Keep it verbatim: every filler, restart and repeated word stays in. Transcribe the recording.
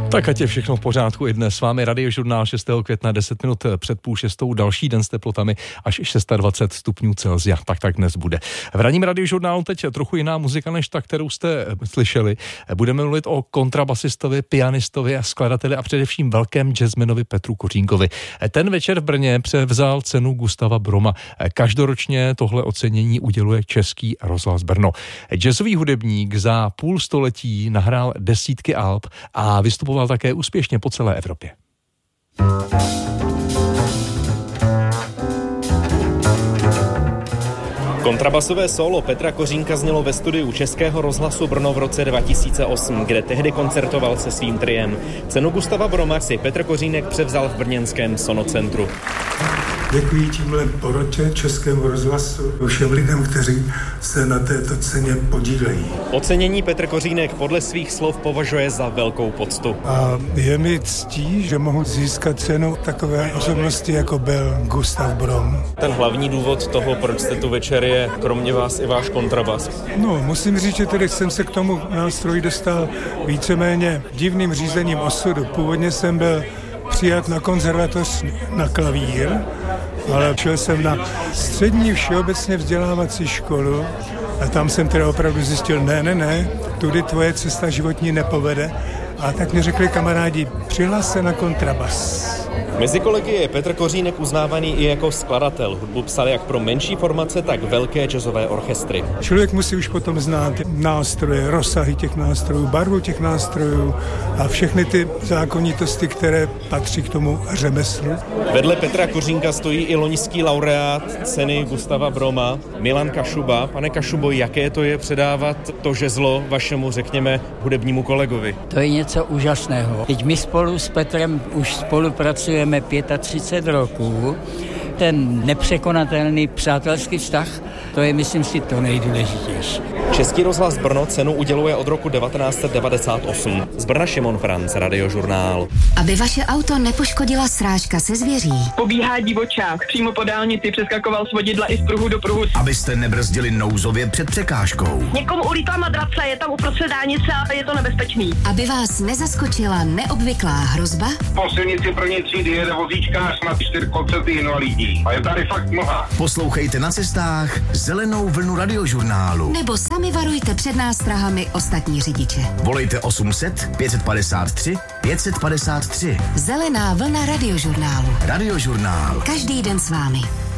Tak ať je všechno v pořádku i dnes. S vámi Radiožurnál šestého května, deset minut před půl šestou, další den s teplotami až dvacet šest stupňů Celsia. Tak tak dnes bude. V ranním Radiožurnálu teď trochu jiná muzika než ta, kterou jste slyšeli. Budeme mluvit o kontrabasistovi, pianistovi a skladateli a především velkém jazzmanovi Petru Kořínkovi. Ten večer v Brně převzal cenu Gustava Broma. Každoročně tohle ocenění uděluje Český rozhlas Brno. Jazzový hudebník za půl století nahrál desítky alb a vystupoval také úspěšně po celé Evropě. Kontrabasové solo Petra Kořínka znělo ve studiu Českého rozhlasu Brno v roce dva tisíce osm, kde tehdy koncertoval se svým triem. Cenu Gustava Broma si Petr Kořínek převzal v brněnském Sonocentru. Děkuji tímhle poroče Českému rozhlasu všem lidem, kteří se na této ceně podílejí. Ocenění Petr Kořínek podle svých slov považuje za velkou poctu. A je mi ctí, že mohu získat cenu takové osobnosti, jako byl Gustav Brom. Ten hlavní důvod toho, proč jste tu večer, je kromě vás i váš kontrabas. No, musím říct, že tedy jsem se k tomu nástroji dostal víceméně divným řízením osudu. Původně jsem byl přijat na konzervatoř na klavír, ale šel jsem na střední všeobecně vzdělávací školu a tam jsem teda opravdu zjistil, ne, ne, ne, tudy tvoje cesta životní nepovede. A tak mi řekli kamarádi, přihlás se na kontrabas. Mezi kolegy je Petr Kořínek uznávaný i jako skladatel. Hudbu psal jak pro menší formace, tak velké jazzové orchestry. Člověk musí už potom znát nástroje, rozsahy těch nástrojů, barvu těch nástrojů a všechny ty zákonitosti, které patří k tomu řemeslu. Vedle Petra Kořínka stojí i loňský laureát ceny Gustava Broma, Milan Kašuba. Pane Kašubo, jaké to je předávat to žezlo vašemu, řekněme, hudebnímu kolegovi? To je něco úžasného. Teď my spolu s Petrem už spolupracujeme třicet pět roků. Ten nepřekonatelný přátelský vztah, to je, myslím si, to nejdůležitější. Český rozhlas Brno cenu uděluje od roku devatenáct set devadesát osm. Z Brna Šimon Franc, Radiožurnál. Aby vaše auto nepoškodila srážka se zvěří. Pobíhá divočák, přímo po dálnici přeskakoval z vodidla i z pruhu do pruhu. Abyste nebrzdili nouzově před překážkou. Někomu ulítla madrace, je tam uprostřed dálnice a je to nebezpečný. Aby vás nezaskočila neobvyklá hrozba. Po silnici první třídy jede vozíčkář na čtyřkolcetý invalidní. A je tady fakt mnoha. Poslouchejte na cestách Zelenou vlnu Radiožurnálu. Nebo sami varujte před nástrahami ostatní řidiče. Volejte osm set pět set padesát tři pět set padesát tři. Zelená vlna Radiožurnálu. Radiožurnál. Každý den s vámi.